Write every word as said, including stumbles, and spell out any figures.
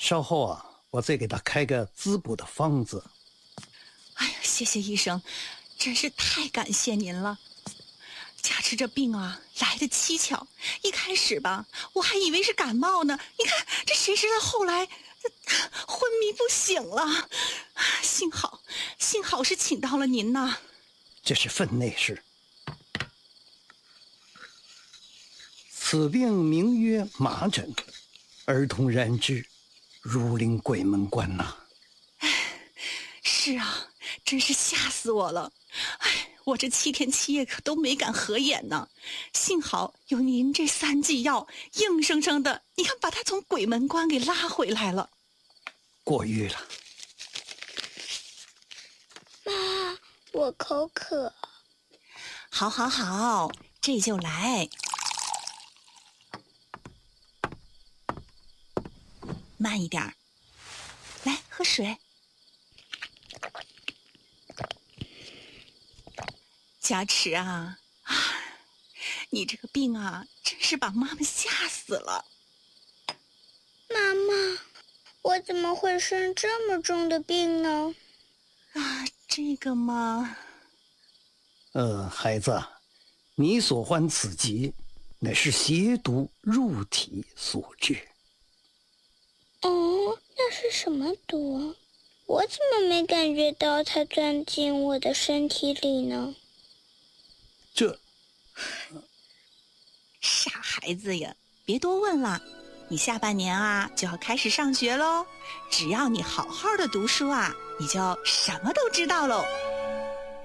稍后啊，我再给他开个滋补的方子。 哎呀，谢谢医生，真是太感谢您了。嘉池这病啊，来得蹊跷。一开始吧，我还以为是感冒呢。你看，这谁知道后来昏迷不醒了。幸好，幸好是请到了您呐。 这是分内事。此病名曰麻疹，儿童染之，如临鬼门关呐、啊。 是啊，真是吓死我了。哎，我这七天七夜可都没敢合眼呢。幸好有您这三剂药，硬生生的，你看把他从鬼门关给拉回来了。 过誉了。 妈，我口渴。 好好好，这就来。慢一点，来喝水。嘉池啊，啊，你这个病啊，真是把妈妈吓死了。 妈妈，我怎么会生这么重的病呢？ 啊，这个嘛…… 呃，孩子，你所患此疾，乃是邪毒入体所致。 哦，那是什么毒？我怎么没感觉到它钻进我的身体里呢？ 这傻孩子呀，别多问了。你下半年啊就要开始上学喽，只要你好好的读书啊，你就什么都知道喽。